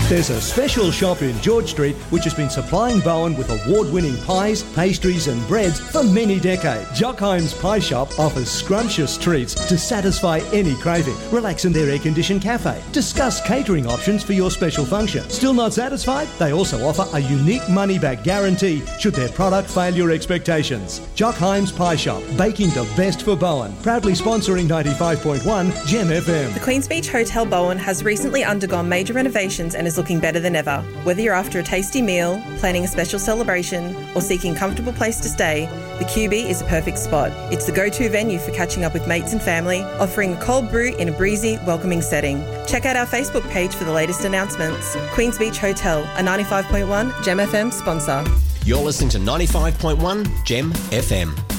There's a special shop in George Street which has been supplying Bowen with award-winning pies, pastries and breads for many decades. Jockheim's Pie Shop offers scrumptious treats to satisfy any craving. Relax in their air-conditioned cafe. Discuss catering options for your special function. Still not satisfied? They also offer a unique money-back guarantee should their product fail your expectations. Jockheim's Pie Shop, baking the best for Bowen. Proudly sponsoring 95.1 Gem FM. The Queens Beach Hotel Bowen has recently undergone major renovations and is looking better than ever. Whether you're after a tasty meal, planning a special celebration, or seeking a comfortable place to stay, the QB is a perfect spot. It's the go-to venue for catching up with mates and family, offering a cold brew in a breezy, welcoming setting. Check out our Facebook page for the latest announcements. Queens Beach Hotel, a 95.1 Gem FM sponsor. You're listening to 95.1 Gem FM.